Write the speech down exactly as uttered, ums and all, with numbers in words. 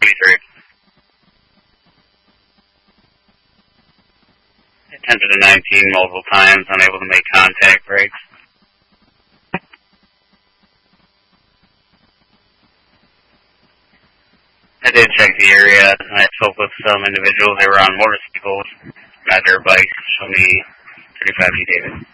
twenty-three. Attempted a nineteen multiple times, unable to make contact breaks. I did check the area, and I spoke with some individuals. They were on motorcycles, not their bikes. Show me thirty-five D David.